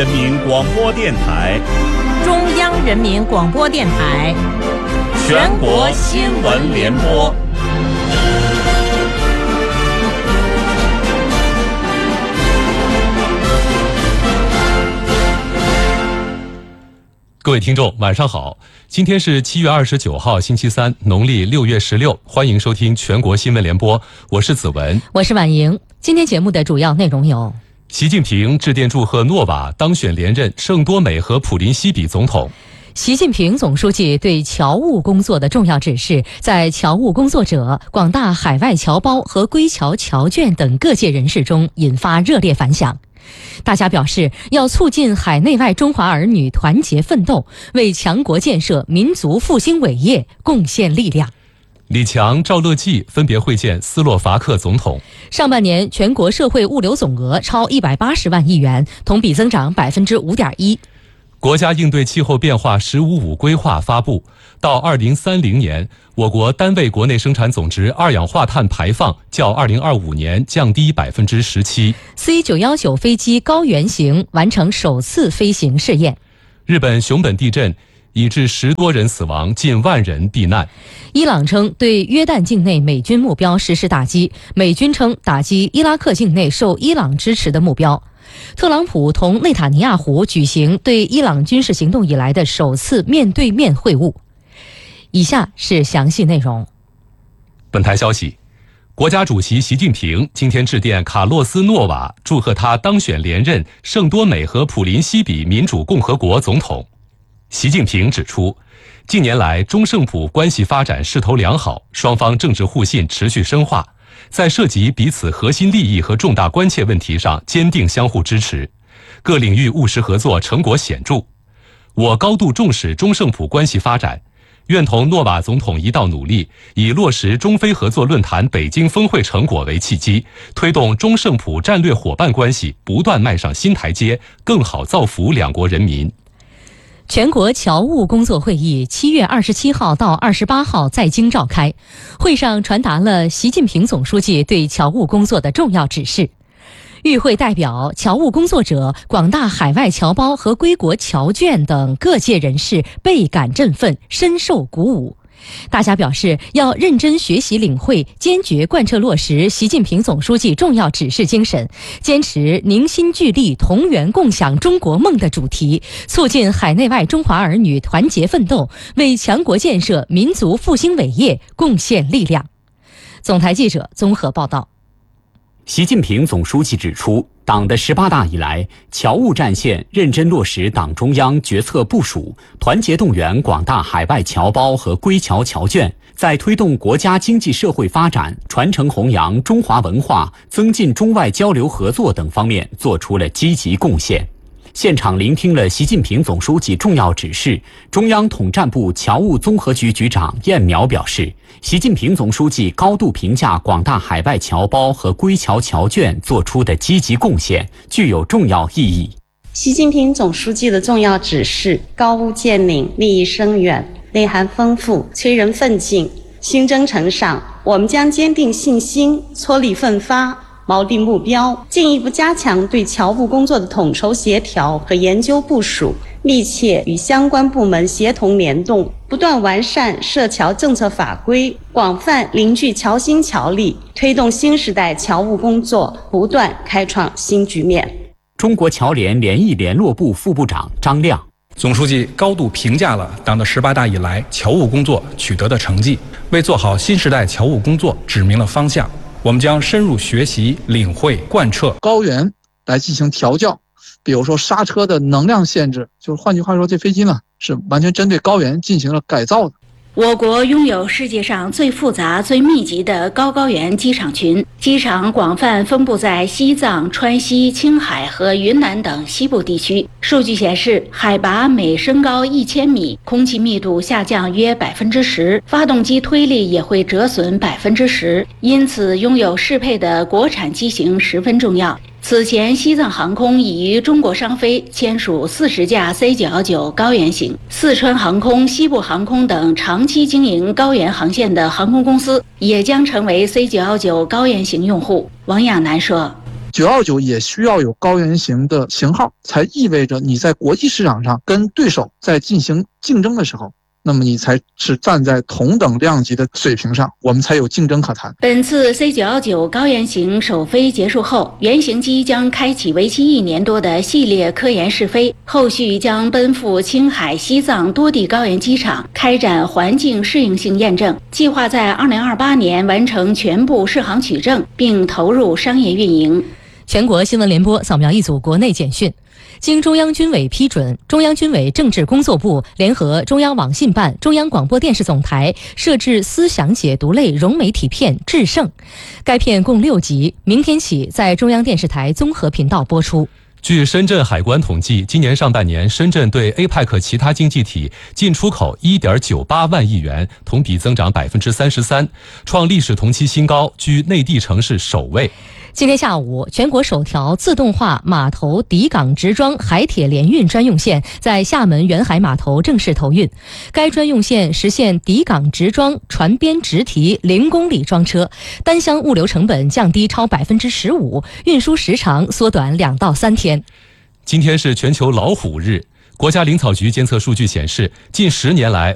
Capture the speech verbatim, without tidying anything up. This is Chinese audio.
人民广播电台、 中央人民广播电台、 全国新闻联播。 各位听众，晚上好！今天是七月二十九号，星期三，农历六月十六。欢迎收听全国新闻联播，我是子文， 我是婉莹。今天节目的主要内容有： 习近平致电祝贺诺瓦当选连任圣多美和普林西比总统； 习近平总书记对侨务工作的重要指示，在侨务工作者、广大海外侨胞和归侨侨眷等各界人士中引发热烈反响。大家表示，要促进海内外中华儿女团结奋斗，为强国建设、民族复兴伟业贡献力量。 李强、赵乐际分别会见斯洛伐克总统。 上半年全国社会物流总额超一百八十万亿元，同比增长百分之五点一。 国家应对气候变化“十五五”规划发布，到二零三零年，我国单位国内生产总值二氧化碳排放较二零二五年降低百分之十七。 C 九一九飞机高原型完成首次飞行试验。 日本熊本地震已致十多人死亡，近万人避难。 伊朗称对约旦境内美军目标实施打击，美军称打击伊拉克境内受伊朗支持的目标。特朗普同内塔尼亚胡举行对伊朗军事行动以来的首次面对面会晤。以下是详细内容。 本台消息，国家主席习近平今天致电卡洛斯·诺瓦，祝贺他当选连任圣多美和普林西比民主共和国总统。习近平指出，近年来中圣普关系发展势头良好，双方政治互信持续深化，在涉及彼此核心利益和重大关切问题上坚定相互支持，各领域务实合作成果显著。我高度重视中圣普关系发展，愿同诺瓦总统一道努力，以落实中非合作论坛北京峰会成果为契机，推动中圣普战略伙伴关系不断迈上新台阶，更好造福两国人民。 全国侨务工作会议七月二十七号到二十八号在京召开，会上传达了习近平总书记对侨务工作的重要指示。与会代表、侨务工作者、广大海外侨胞和归国侨眷等各界人士倍感振奋，深受鼓舞。大家表示，要认真学习领会，坚决贯彻落实习近平总书记重要指示精神，坚持凝心聚力、同源共享中国梦的主题，促进海内外中华儿女团结奋斗，为强国建设、民族复兴伟业贡献力量。总台记者综合报道。 习近平总书记指出，党的十八大以来，侨务战线认真落实党中央决策部署，团结动员广大海外侨胞和归侨侨眷，在推动国家经济社会发展、传承弘扬中华文化、增进中外交流合作等方面做出了积极贡献。现场聆听了习近平总书记重要指示，中央统战部侨务综合局局长燕苗表示，习近平总书记高度评价广大海外侨胞和归侨侨眷做出的积极贡献，具有重要意义。 习近平总书记的重要指示高屋建瓴，立意深远，内涵丰富，催人奋进。新征程上，我们将坚定信心，撮力奋发，锚定目标，进一步加强对侨务工作的统筹协调和研究部署，密切与相关部门协同联动，不断完善涉侨政策法规，广泛凝聚侨心侨力，推动新时代侨务工作不断开创新局面。 中国侨联联谊联络部副部长张亮， 总书记高度评价了党的十八大以来侨务工作取得的成绩，为做好新时代侨务工作指明了方向。我们将深入学习、领会、贯彻高原来进行调教，比如说刹车的能量限制，就是换句话说，这飞机呢是完全针对高原进行了改造的。 我国拥有世界上最复杂、最密集的高高原机场群，机场广泛分布在西藏、川西、青海和云南等西部地区。数据显示，海拔每升高一千米，空气密度下降约百分之十，发动机推力也会折损百分之十。因此，拥有适配的国产机型十分重要。此前，西藏航空已与中国商飞签署四十架 C 九一九高原型，四川航空、西部航空等长期经营高原航线的航空公司也将成为 C 九一九高原型用户。王亚楠说：“ 九幺九也需要有高原型的型号，才意味着你在国际市场上跟对手在进行竞争的时候，那么你才是站在同等量级的水平上，我们才有竞争可谈。 本次 C 九一九高原型首飞结束后，原型机将开启为期一年多的系列科研试飞，后续将奔赴青海、西藏多地高原机场开展环境适应性验证，计划在二零二八年完成全部适航取证，并投入商业运营。 全国新闻联播扫描一组国内简讯。经中央军委批准，中央军委政治工作部联合中央网信办、中央广播电视总台设置思想解读类融媒体片《制胜》，该片共六集，明天起在中央电视台综合频道播出。 据深圳海关统计，今年上半年，深圳对 A P E C 其他经济体进出口 一点九八万亿元，同比增长百分之三十三，创历史同期新高，居内地城市首位。 今天下午，全国首条自动化码头抵港直装海铁联运专用线在厦门远海码头正式投运。该专用线实现抵港直装船边直提零公里装车，单箱物流成本降低超百分之十五，运输时长缩短两到三天。 今天是全球老虎日。国家林草局监测数据显示，近十年来，